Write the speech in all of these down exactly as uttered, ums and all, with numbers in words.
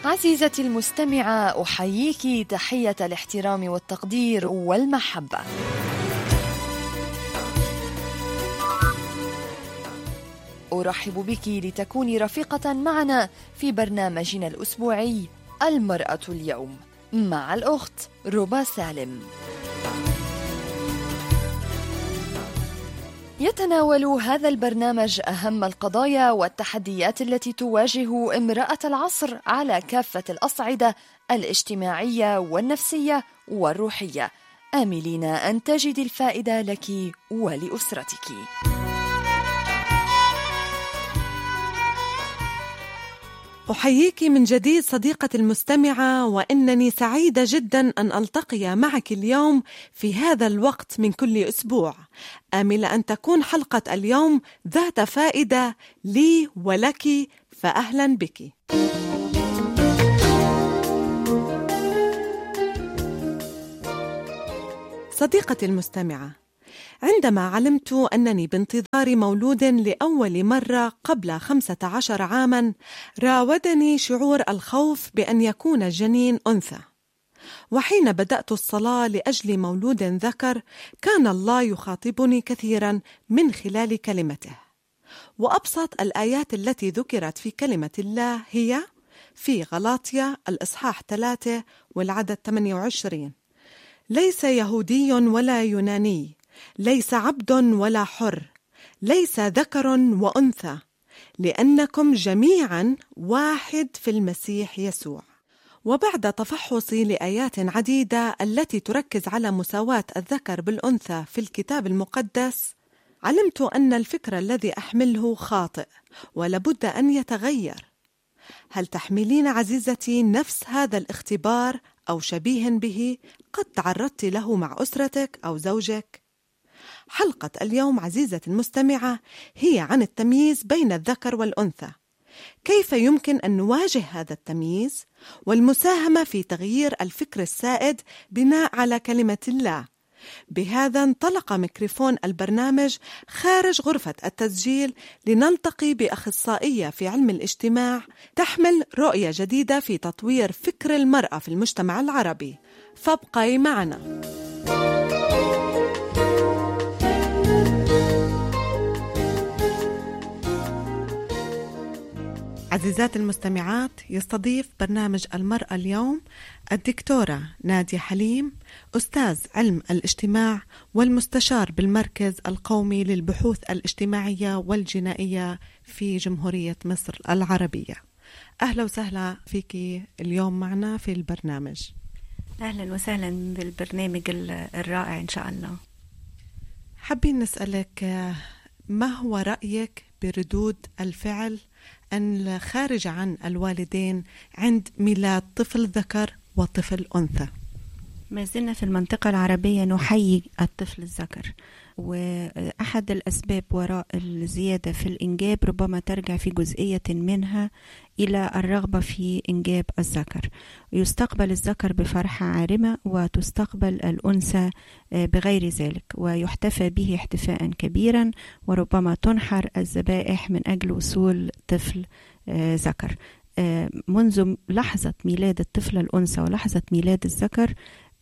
عزيزتي المستمعة، أحييك تحية الاحترام والتقدير والمحبة. أرحب بك لتكوني رفيقة معنا في برنامجنا الأسبوعي المرأة اليوم مع الأخت ربى سالم. يتناول هذا البرنامج أهم القضايا والتحديات التي تواجه امرأة العصر على كافة الأصعدة الاجتماعية والنفسية والروحية، آملين أن تجد الفائدة لك ولأسرتك. أحييك من جديد صديقة المستمعة، وإنني سعيدة جدا أن ألتقي معك اليوم في هذا الوقت من كل أسبوع، آملة أن تكون حلقة اليوم ذات فائدة لي ولك، فأهلا بك. صديقتي المستمعة، عندما علمت أنني بانتظار مولود لأول مرة قبل خمسة عشر عاماً، راودني شعور الخوف بأن يكون الجنين أنثى. وحين بدأت الصلاة لأجل مولود ذكر، كان الله يخاطبني كثيراً من خلال كلمته. وأبسط الآيات التي ذكرت في كلمة الله هي في غلاطيا الإصحاح ثلاثة والعدد ثمانية وعشرين: ليس يهودي ولا يوناني، ليس عبد ولا حر، ليس ذكر وأنثى، لأنكم جميعا واحد في المسيح يسوع. وبعد تفحصي لآيات عديدة التي تركز على مساواة الذكر بالأنثى في الكتاب المقدس، علمت أن الفكر الذي أحمله خاطئ ولابد أن يتغير. هل تحملين عزيزتي نفس هذا الاختبار أو شبيه به قد تعرضت له مع أسرتك أو زوجك؟ حلقة اليوم عزيزتي المستمعة هي عن التمييز بين الذكر والأنثى، كيف يمكن أن نواجه هذا التمييز والمساهمة في تغيير الفكر السائد بناء على كلمة الله. بهذا انطلق ميكروفون البرنامج خارج غرفة التسجيل لنلتقي بأخصائية في علم الاجتماع تحمل رؤية جديدة في تطوير فكر المرأة في المجتمع العربي، فابقي معنا. عزيزات المستمعات، يستضيف برنامج المرأة اليوم الدكتورة نادية حليم، أستاذ علم الاجتماع والمستشار بالمركز القومي للبحوث الاجتماعية والجنائية في جمهورية مصر العربية. أهلا وسهلا فيك اليوم معنا في البرنامج. أهلا وسهلا بالبرنامج الرائع إن شاء الله. حابين نسألك، ما هو رأيك بردود الفعل الخارجة عن الوالدين عند ميلاد طفل ذكر وطفل أنثى؟ ما زلنا في المنطقة العربية نحيي الطفل الذكر، وأحد الأسباب وراء الزيادة في الإنجاب ربما ترجع في جزئية منها إلى الرغبة في إنجاب الذكر. يستقبل الذكر بفرحة عارمة وتستقبل الأنثى بغير ذلك، ويحتفى به احتفاء كبيرا، وربما تنحر الذبائح من أجل وصول طفل ذكر. منذ لحظة ميلاد الطفل الأنثى ولحظة ميلاد الذكر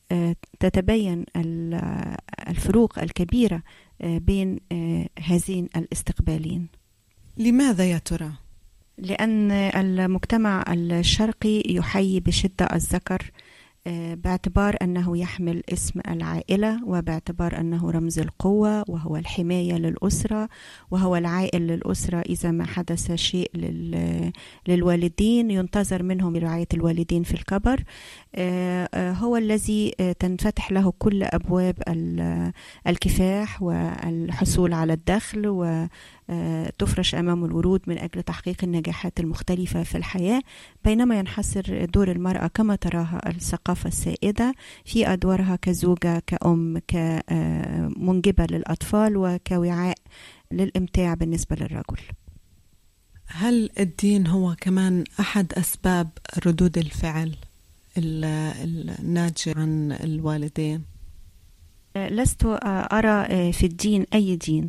تتبين الفروق الكبيرة بين هذين الاستقبالين. لماذا يا ترى؟ لأن المجتمع الشرقي يحيي بشدة الذكر باعتبار أنه يحمل اسم العائلة، وباعتبار أنه رمز القوة، وهو الحماية للأسرة، وهو العائل للأسرة. إذا ما حدث شيء للوالدين ينتظر منهم رعاية الوالدين في الكبر. هو الذي تنفتح له كل أبواب الكفاح والحصول على الدخل، وتفرش أمام الورود من أجل تحقيق النجاحات المختلفة في الحياة، بينما ينحصر دور المرأة كما تراها الثقافة السائدة في أدوارها كزوجة، كأم، كمنجبة للأطفال، وكوعاء للإمتاع بالنسبة للرجل. هل الدين هو كمان أحد أسباب ردود الفعل الناتجة عن الوالدين؟ لست أرى في الدين أي دين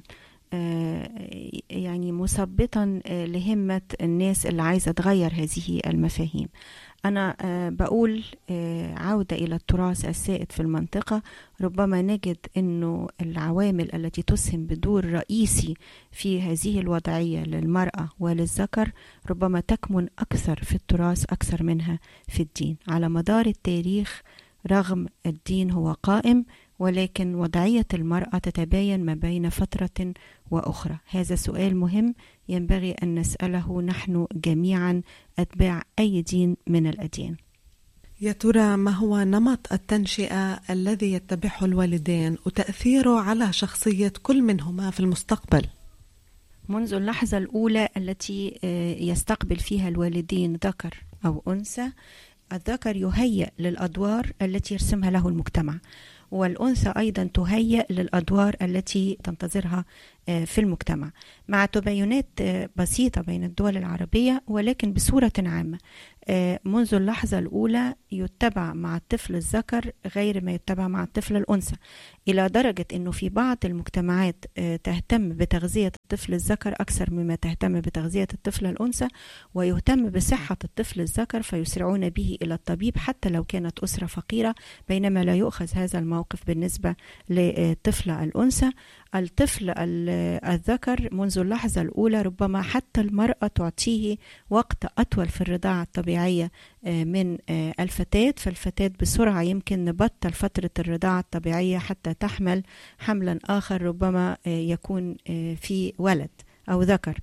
يعني مثبطا لهمة الناس اللي عايزة تغير هذه المفاهيم. أنا بقول عودة إلى التراث السائد في المنطقة، ربما نجد أنه العوامل التي تسهم بدور رئيسي في هذه الوضعية للمرأة وللذكر ربما تكمن أكثر في التراث أكثر منها في الدين. على مدار التاريخ رغم الدين هو قائم، ولكن وضعية المرأة تتباين ما بين فترة وأخرى. هذا سؤال مهم ينبغي أن نسأله نحن جميعا أتباع أي دين من الأديان. يا ترى ما هو نمط التنشئة الذي يتبعه الوالدين وتأثيره على شخصية كل منهما في المستقبل؟ منذ اللحظة الأولى التي يستقبل فيها الوالدين ذكر أو أنثى، الذكر يهيأ للأدوار التي يرسمها له المجتمع، والأنثى أيضا تهيأ للأدوار التي تنتظرها في المجتمع، مع تباينات بسيطة بين الدول العربية، ولكن بصورة عامة منذ اللحظة الأولى يتبع مع الطفل الذكر غير ما يتبع مع الطفل الأنثى، إلى درجة أنه في بعض المجتمعات تهتم بتغذية الطفل الذكر أكثر مما تهتم بتغذية الطفل الأنثى، ويهتم بصحة الطفل الذكر فيسرعون به إلى الطبيب حتى لو كانت أسرة فقيرة، بينما لا يؤخذ هذا الموقف بالنسبة للطفل الأنثى. الطفل الذكر منذ اللحظة الأولى ربما حتى المرأة تعطيه وقت أطول في الرضاعة الطبيعية من الفتاة، فالفتاة بسرعة يمكن نبطل فترة الرضاعة الطبيعية حتى تحمل حملا آخر ربما يكون في ولد أو ذكر.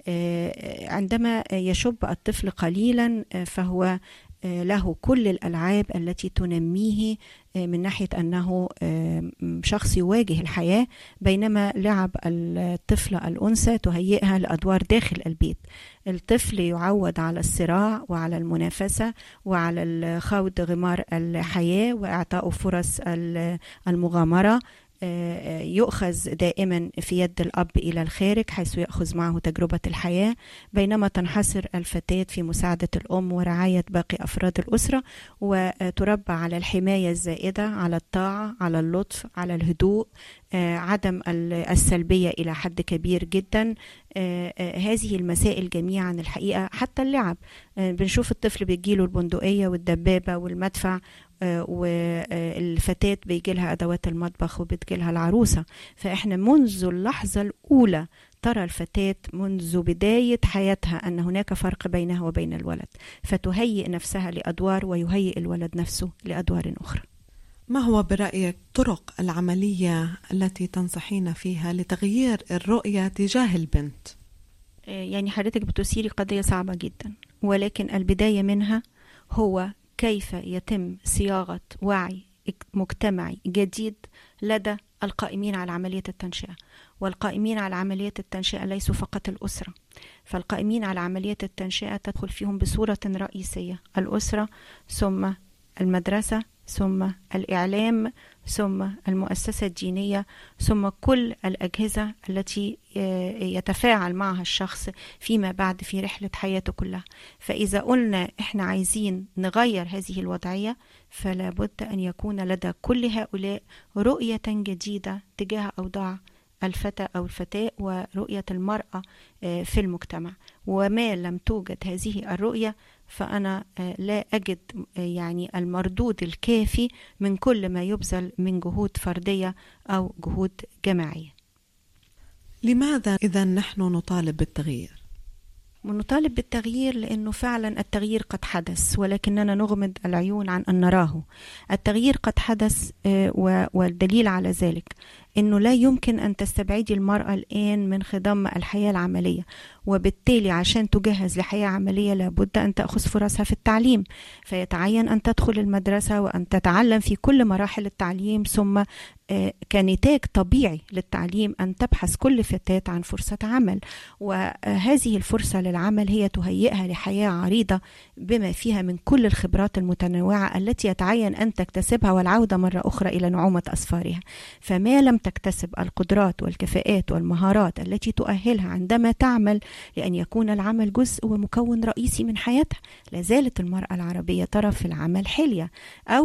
عندما يشب الطفل قليلا فهو له كل الألعاب التي تنميه من ناحية أنه شخص يواجه الحياة، بينما لعب الطفل الأنثى تهيئها لأدوار داخل البيت. الطفل يعود على الصراع وعلى المنافسة وعلى الخوض غمار الحياة وإعطاء فرص المغامرة، يؤخذ دائما في يد الأب إلى الخارج حيث يأخذ معه تجربة الحياة، بينما تنحصر الفتاة في مساعدة الأم ورعاية باقي أفراد الأسرة، وتربى على الحماية الزائدة، على الطاعة، على اللطف، على الهدوء، عدم السلبية إلى حد كبير جدا. هذه المسائل جميعا الحقيقة، حتى اللعب بنشوف الطفل بيجيله البندقية والدبابة والمدفع، والفتاة بيجيلها أدوات المطبخ وبتجيلها العروسة. فإحنا منذ اللحظة الأولى ترى الفتاة منذ بداية حياتها أن هناك فرق بينها وبين الولد، فتهيئ نفسها لأدوار ويهيئ الولد نفسه لأدوار أخرى. ما هو برأيك طرق العملية التي تنصحين فيها لتغيير الرؤية تجاه البنت؟ يعني حضرتك بتثيري قضية صعبة جدا، ولكن البداية منها هو كيف يتم صياغة وعي مجتمعي جديد لدى القائمين على عملية التنشئة. والقائمين على عملية التنشئة ليسوا فقط الأسرة، فالقائمين على عملية التنشئة تدخل فيهم بصورة رئيسية الأسرة، ثم المدرسة، ثم الإعلام، ثم المؤسسة الدينية، ثم كل الأجهزة التي يتفاعل معها الشخص فيما بعد في رحلة حياته كلها. فإذا قلنا إحنا عايزين نغير هذه الوضعية فلا بد أن يكون لدى كل هؤلاء رؤية جديدة تجاه أوضاع الفتى أو الفتاة ورؤية المرأة في المجتمع. وما لم توجد هذه الرؤية فأنا لا أجد يعني المردود الكافي من كل ما يبذل من جهود فردية أو جهود جماعية. لماذا إذا نحن نطالب بالتغيير؟ ونطالب بالتغيير لأنه فعلا التغيير قد حدث، ولكننا نغمض العيون عن أن نراه. التغيير قد حدث، والدليل على ذلك أنه لا يمكن أن تستبعدي المرأة الآن من خضم الحياة العملية، وبالتالي عشان تجهز لحياة عملية لابد أن تأخذ فرصها في التعليم، فيتعين أن تدخل المدرسة وأن تتعلم في كل مراحل التعليم، ثم كنتاج طبيعي للتعليم أن تبحث كل فتاة عن فرصة عمل، وهذه الفرصة للعمل هي تهيئها لحياة عريضة بما فيها من كل الخبرات المتنوعة التي يتعين أن تكتسبها والعودة مرة أخرى إلى نعومة أصفارها. فما لم تكتسب القدرات والكفاءات والمهارات التي تؤهلها عندما تعمل لأن يكون العمل جزء ومكون رئيسي من حياتها، لازالت المرأة العربية ترى في العمل حلية، أو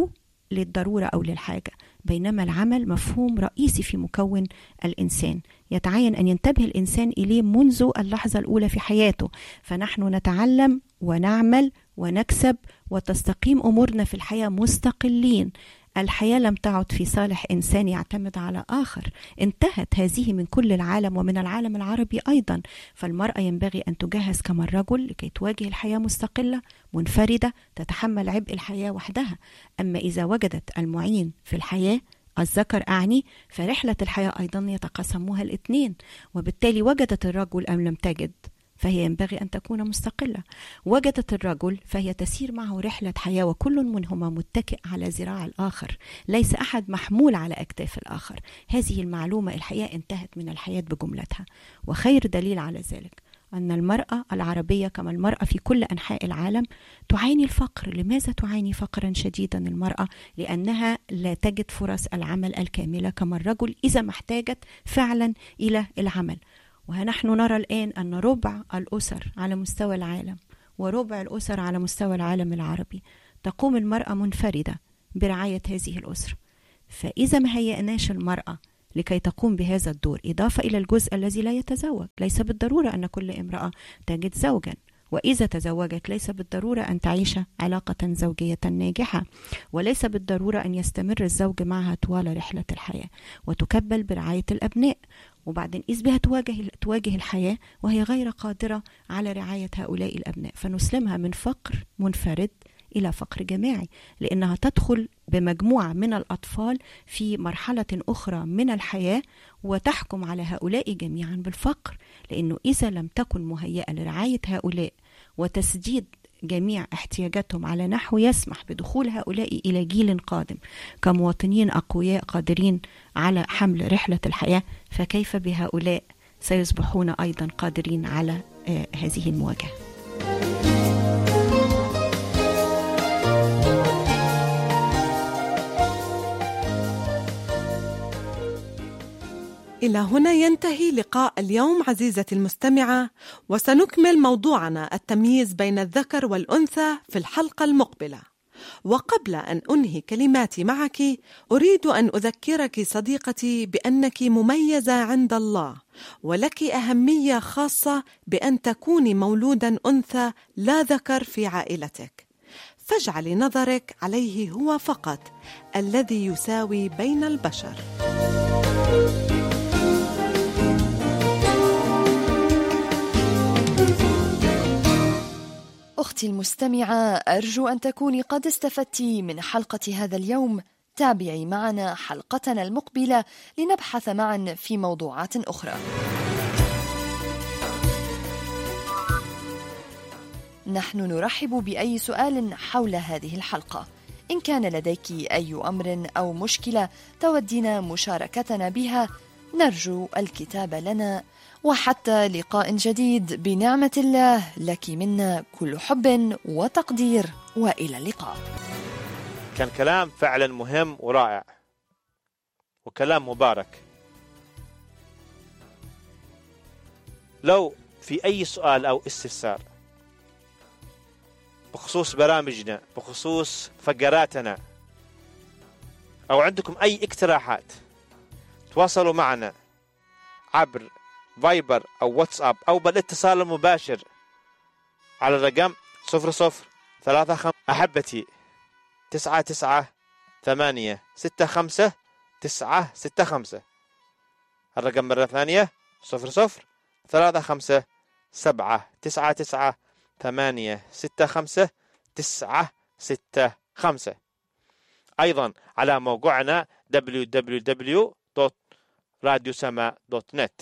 للضرورة أو للحاجة، بينما العمل مفهوم رئيسي في مكون الإنسان يتعين أن ينتبه الإنسان إليه منذ اللحظة الأولى في حياته. فنحن نتعلم ونعمل ونكسب وتستقيم أمورنا في الحياة مستقلين. الحياة لم تعد في صالح إنسان يعتمد على آخر، انتهت هذه من كل العالم ومن العالم العربي أيضا. فالمرأة ينبغي أن تجهز كما الرجل لكي تواجه الحياة مستقلة منفردة تتحمل عبء الحياة وحدها. أما إذا وجدت المعين في الحياة الذكر أعني، فرحلة الحياة أيضا يتقاسمها الاثنين، وبالتالي وجدت الرجل أم لم تجد فهي ينبغي أن تكون مستقلة. وجدت الرجل فهي تسير معه رحلة حياة، وكل منهما متكئ على ذراع الآخر، ليس أحد محمول على أكتاف الآخر. هذه المعلومة الحياة انتهت من الحياة بجملتها. وخير دليل على ذلك أن المرأة العربية كما المرأة في كل أنحاء العالم تعاني الفقر. لماذا تعاني فقرا شديدا المرأة؟ لأنها لا تجد فرص العمل الكاملة كما الرجل إذا ما احتاجت فعلا إلى العمل. ونحن نرى الآن أن ربع الأسر على مستوى العالم وربع الأسر على مستوى العالم العربي تقوم المرأة منفردة برعاية هذه الأسرة. فإذا ما هيئناش المرأة لكي تقوم بهذا الدور، إضافة إلى الجزء الذي لا يتزوج، ليس بالضرورة أن كل امرأة تجد زوجا، وإذا تزوجت ليس بالضرورة أن تعيش علاقة زوجية ناجحة، وليس بالضرورة أن يستمر الزوج معها طوال رحلة الحياة وتكبل برعاية الأبناء. وبعدين إذ بها تواجه, تواجه الحياة وهي غير قادرة على رعاية هؤلاء الأبناء، فنسلمها من فقر منفرد إلى فقر جماعي، لأنها تدخل بمجموعة من الأطفال في مرحلة أخرى من الحياة وتحكم على هؤلاء جميعا بالفقر. لأنه إذا لم تكن مهيئة لرعاية هؤلاء وتسديد جميع احتياجاتهم على نحو يسمح بدخول هؤلاء إلى جيل قادم كمواطنين أقوياء قادرين على حمل رحلة الحياة، فكيف بهؤلاء سيصبحون أيضا قادرين على آه هذه المواجهة؟ إلى هنا ينتهي لقاء اليوم عزيزتي المستمعة، وسنكمل موضوعنا التمييز بين الذكر والأنثى في الحلقة المقبلة. وقبل أن أنهي كلماتي معك، أريد أن أذكرك صديقتي بأنك مميزة عند الله، ولك أهمية خاصة بأن تكوني مولودا أنثى لا ذكر في عائلتك. فاجعلي نظرك عليه هو فقط الذي يساوي بين البشر. أختي المستمعة، أرجو أن تكوني قد استفدت من حلقة هذا اليوم. تابعي معنا حلقتنا المقبلة لنبحث معا في موضوعات أخرى. نحن نرحب بأي سؤال حول هذه الحلقة. إن كان لديك أي أمر أو مشكلة تودين مشاركتنا بها، نرجو الكتاب لنا. وحتى لقاء جديد بنعمة الله، لك منا كل حب وتقدير، وإلى اللقاء. كان كلام فعلا مهم ورائع وكلام مبارك. لو في أي سؤال أو استفسار بخصوص برامجنا، بخصوص فقراتنا، أو عندكم أي اقتراحات، تواصلوا معنا عبر فايبر أو واتساب أو بالاتصال المباشر على الرقم صفر صفر ثلاثة خمسة أحبتي تسعة تسعة ثمانية ستة خمسة تسعة ستة خمسة. الرقم مرة ثانية صفر صفر ثلاثة خمسة سبعة تسعة تسعة ثمانية ستة خمسة تسعة ستة خمسة. أيضا على موقعنا دبليو دبليو دبليو دوت راديو سما دوت نت.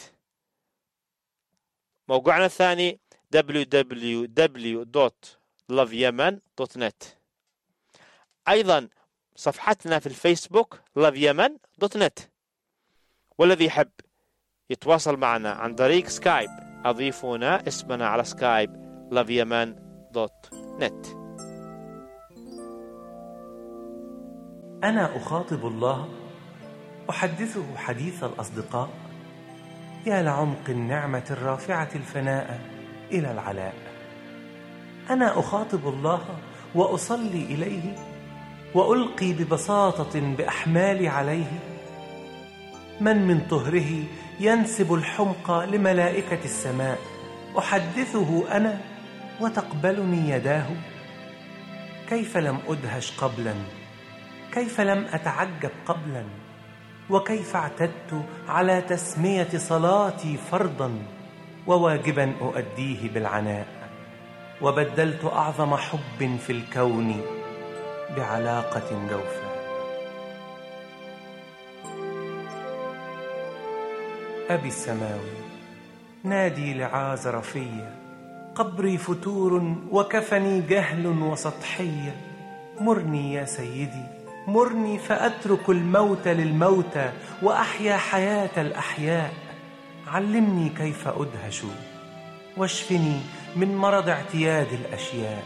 موقعنا الثاني دبليو دبليو دبليو دوت لاف يمن دوت نت. أيضا صفحتنا في الفيسبوك لاف يمن دوت نت. والذي يحب يتواصل معنا عن طريق سكايب، أضيفونا اسمنا على سكايب لاف يمن دوت نت. أنا أخاطب الله، أحدثه حديث الأصدقاء، يا لعمق النعمة الرافعة الفناء إلى العلاء. أنا أخاطب الله وأصلي إليه، وألقي ببساطة بأحمالي عليه؟ من من طهره ينسب الحمق لملائكة السماء أحدثه أنا وتقبلني يداه؟ كيف لم أدهش قبلا؟ كيف لم أتعجب قبلا؟ وكيف اعتدت على تسمية صلاتي فرضا وواجبا أؤديه بالعناء، وبدلت أعظم حب في الكون بعلاقة جوفاء. أبي السماوي، نادي لعازر فيا، قبري فتور وكفني جهل وسطحية. مرني يا سيدي، مرني فأترك الموت للموتى وأحيا حياة الأحياء. علمني كيف أدهش واشفني من مرض اعتياد الأشياء.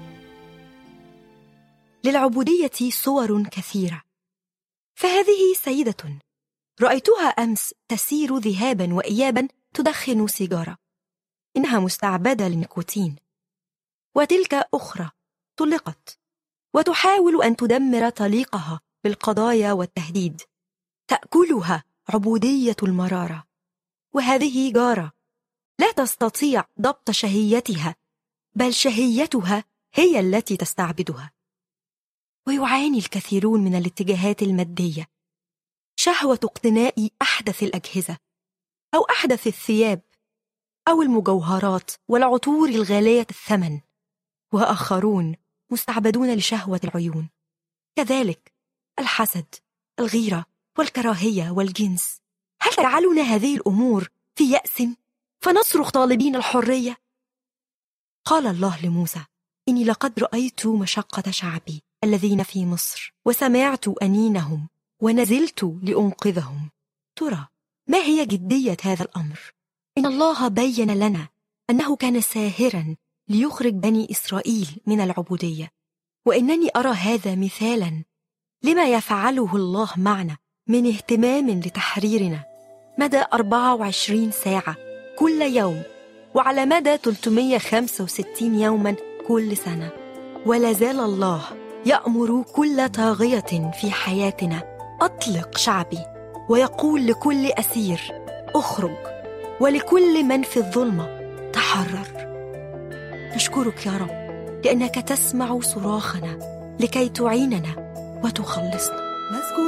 للعبودية صور كثيرة، فهذه سيدة رأيتها أمس تسير ذهابا وإيابا تدخن سيجارة، إنها مستعبدة للنيكوتين. وتلك أخرى طلقت وتحاول أن تدمر طليقها بالقضايا والتهديد، تأكلها عبودية المرارة. وهذه جارة لا تستطيع ضبط شهيتها، بل شهيتها هي التي تستعبدها. ويعاني الكثيرون من الاتجاهات المادية، شهوة اقتناء أحدث الأجهزة أو أحدث الثياب أو المجوهرات والعطور الغالية الثمن، وآخرون مستعبدون لشهوة العيون. كذلك الحسد، الغيرة والكراهية والجنس. هل تجعلنا هذه الأمور في يأس فنصرخ طالبين الحرية؟ قال الله لموسى: إني لقد رأيت مشقة شعبي الذين في مصر وسمعت أنينهم ونزلت لأنقذهم. ترى ما هي جدية هذا الأمر؟ إن الله بين لنا أنه كان ساهرا ليخرج بني إسرائيل من العبودية، وإنني أرى هذا مثالا لما يفعله الله معنا من اهتمام لتحريرنا مدى أربعة وعشرين ساعة كل يوم، وعلى مدى ثلاثمائة وخمسة وستين يوما كل سنة. ولا زال الله يأمر كل طاغية في حياتنا: أطلق شعبي، ويقول لكل أسير: أخرج، ولكل من في الظلمة: تحرر. نشكرك يا رب لأنك تسمع صراخنا لكي تعيننا وتخلصنا.